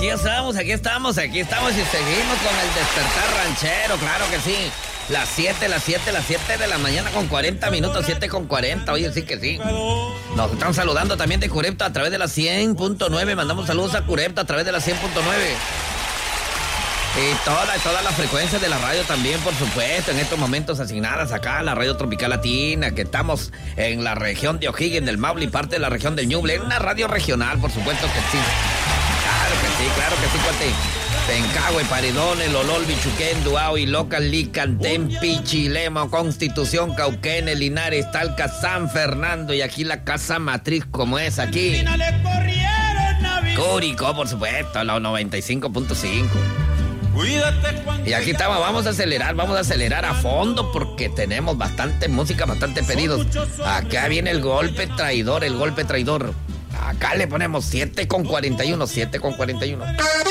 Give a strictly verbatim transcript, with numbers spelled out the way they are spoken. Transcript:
aquí estamos, aquí estamos, aquí estamos y seguimos con el despertar ranchero, claro que sí. Las siete, las siete, las siete de la mañana con cuarenta minutos, siete con cuarenta, oye, sí que sí. Nos están saludando también de Curepta a través de la cien punto nueve, mandamos saludos a Curepta a través de la cien punto nueve. Y todas toda las frecuencias de la radio también, por supuesto, en estos momentos asignadas acá, la radio Tropical Latina, que estamos en la región de O'Higgins, del Maule y parte de la región del Ñuble, una radio regional, por supuesto que sí. Claro que sí, claro que sí, cuate. Pencahue, Paredón, El Olol, Bichuquén, Duao y Local, Licantén, Pichilemo, Constitución, Cauquenes, Linares, Talca, San Fernando y aquí la casa matriz como es aquí. Curicó, por supuesto, la noventa y cinco punto cinco. Y aquí estamos, vamos a acelerar, vamos a acelerar a fondo porque tenemos bastante música, bastante pedidos. Acá viene el golpe traidor, el golpe traidor. Acá le ponemos siete con cuarenta y uno, siete con cuarenta y uno.